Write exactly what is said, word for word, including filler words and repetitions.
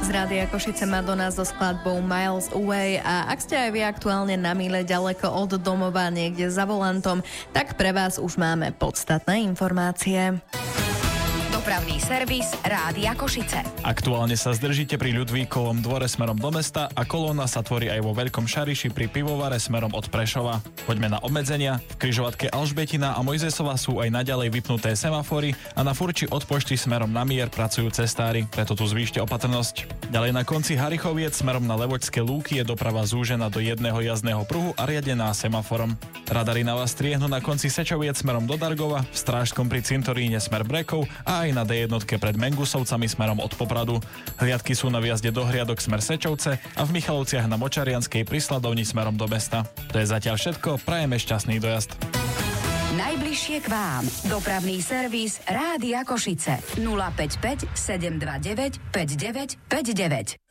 z Rádia Košice Madonna so skladbou Miles Away a ak ste aj vy aktuálne na míle ďaleko od domova, niekde za volantom, tak pre vás už máme podstatné informácie. Dopravný servis Rádia Košice. Aktuálne sa zdržíte pri Ľudvíkovom dvore smerom do mesta a kolóna sa tvorí aj vo Veľkom Šariši pri Pivovare smerom od Prešova. Poďme na obmedzenia. V križovatke Alžbetina a Mojzesova sú aj naďalej vypnuté semafory a na Furči od Pošty smerom na Mier pracujú cestári, preto tu zvýšte opatrnosť. Ďalej na konci Harichoviec smerom na Levočské lúky je doprava zúžená do jedného jazdného pruhu a riadená semaforom. Radary na vás striehnú na konci Sečoviec smerom do Dargova, v Strážskom pri Cintoríne smer Brekov a aj na dé jedna pred Mengusovcami smerom od Popradu. Hliadky sú na vjazde do Hriadok smer Sečovce a v Michalovciach na Močarianskej pri Sladovni smerom do mesta. To je zatiaľ všetko, prajeme šťastný dojazd. Najbližšie k vám. Dopravný servis Rádia Košice. nula päť päť sedem dva deväť päť deväť päť deväť.